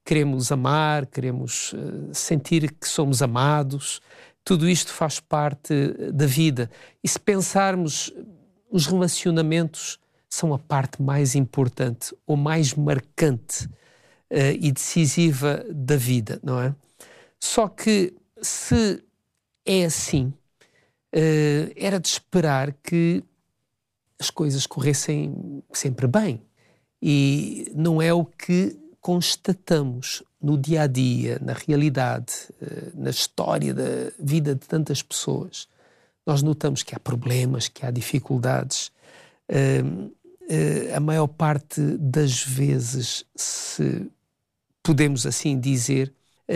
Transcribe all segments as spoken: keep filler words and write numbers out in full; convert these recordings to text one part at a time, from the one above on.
queremos amar, queremos uh, sentir que somos amados. Tudo isto faz parte da vida. E se pensarmos, os relacionamentos são a parte mais importante ou mais marcante uh, e decisiva da vida, não é? Só que se é assim, uh, era de esperar que as coisas corressem sempre bem. E não é o que constatamos no dia-a-dia, na realidade, na história da vida de tantas pessoas. Nós notamos que há problemas, que há dificuldades. A maior parte das vezes, se podemos assim dizer,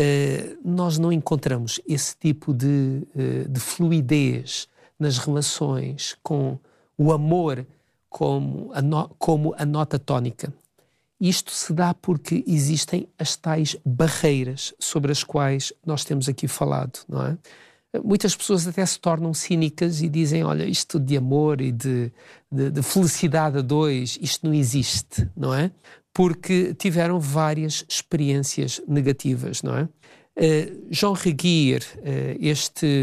nós não encontramos esse tipo de, de fluidez nas relações, com o amor como a, no, como a nota tónica. Isto se dá porque existem as tais barreiras sobre as quais nós temos aqui falado, não é? Muitas pessoas até se tornam cínicas e dizem, olha, isto de amor e de, de, de felicidade a dois, isto não existe, não é? Porque tiveram várias experiências negativas, não é? Uh, Jean Reguier, uh, este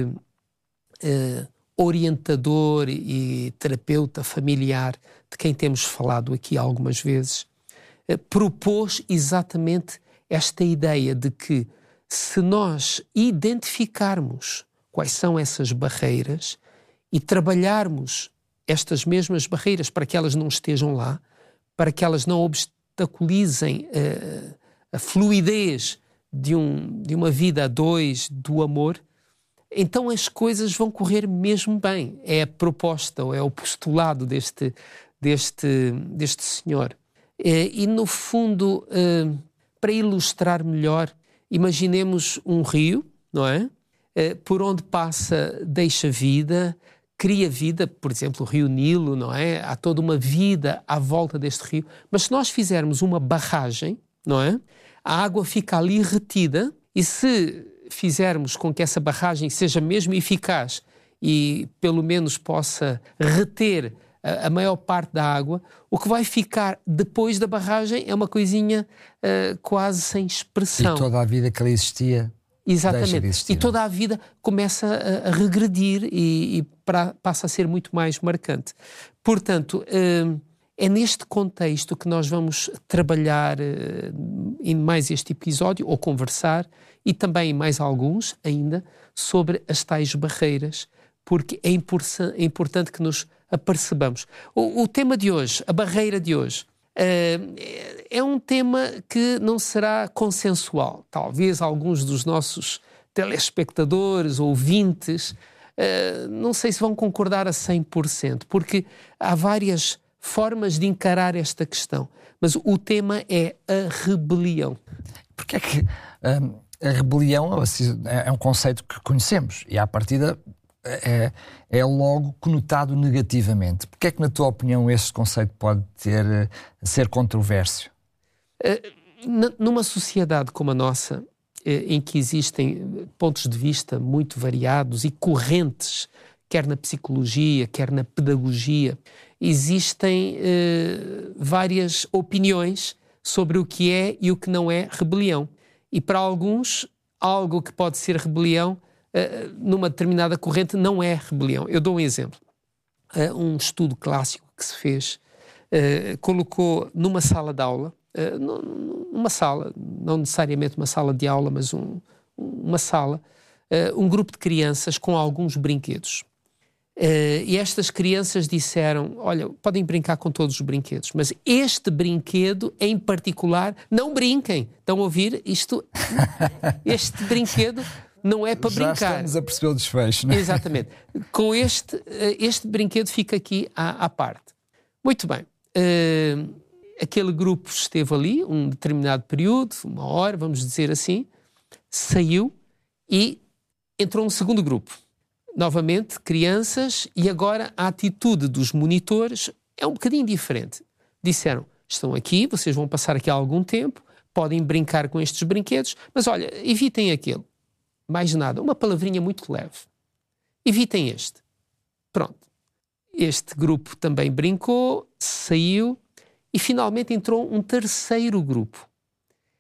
uh, orientador e terapeuta familiar de quem temos falado aqui algumas vezes, uh, propôs exatamente esta ideia de que se nós identificarmos quais são essas barreiras e trabalharmos estas mesmas barreiras para que elas não estejam lá, para que elas não obstaculizem uh, a fluidez de, um, de uma vida a dois, do amor, então as coisas vão correr mesmo bem. É a proposta, ou é o postulado deste, deste, deste senhor. E, e no fundo, uh, para ilustrar melhor, imaginemos um rio, não é? Uh, por onde passa, deixa vida, cria vida, por exemplo, o rio Nilo, não é? Há toda uma vida à volta deste rio. Mas se nós fizermos uma barragem, não é? A água fica ali retida e se fizermos com que essa barragem seja mesmo eficaz e pelo menos possa reter a, a maior parte da água, o que vai ficar depois da barragem é uma coisinha uh, quase sem expressão. E toda a vida que ali existia. Exatamente. E toda a vida começa a, a regredir e, e pra, passa a ser muito mais marcante. Portanto, uh, é neste contexto que nós vamos trabalhar uh, em mais este episódio, ou conversar, e também em mais alguns ainda, sobre as tais barreiras, porque é, impor- é importante que nos apercebamos. O, o tema de hoje, a barreira de hoje, uh, é, é um tema que não será consensual. Talvez alguns dos nossos telespectadores, ouvintes, uh, não sei se vão concordar a cem por cento, porque há várias formas de encarar esta questão. Mas o tema é a rebelião. Porque é que hum, a rebelião é um conceito que conhecemos e, à partida, é, é logo conotado negativamente. Porque é que, na tua opinião, esse conceito pode ter, ser controvérsio? Numa sociedade como a nossa, em que existem pontos de vista muito variados e correntes, quer na psicologia, quer na pedagogia, existem eh, várias opiniões sobre o que é e o que não é rebelião. E para alguns, algo que pode ser rebelião, eh, numa determinada corrente, não é rebelião. Eu dou um exemplo. Uh, um estudo clássico que se fez, uh, colocou numa sala de aula, uh, numa sala, não necessariamente uma sala de aula, mas um, uma sala, uh, um grupo de crianças com alguns brinquedos. Uh, e estas crianças disseram, olha, podem brincar com todos os brinquedos, mas este brinquedo em particular, não brinquem. Estão a ouvir? Isto, este brinquedo não é para Já brincar. Já estamos a perceber o desfecho, não é? Exatamente. Com este, este brinquedo fica aqui à, à parte. Muito bem. Uh, aquele grupo esteve ali um determinado período, uma hora, vamos dizer assim, saiu e entrou um segundo grupo. Novamente, crianças, e agora a atitude dos monitores é um bocadinho diferente. Disseram, estão aqui, vocês vão passar aqui há algum tempo, podem brincar com estes brinquedos, mas olha, evitem aquele. Mais nada, uma palavrinha muito leve. Evitem este. Pronto. Este grupo também brincou, saiu, e finalmente entrou um terceiro grupo.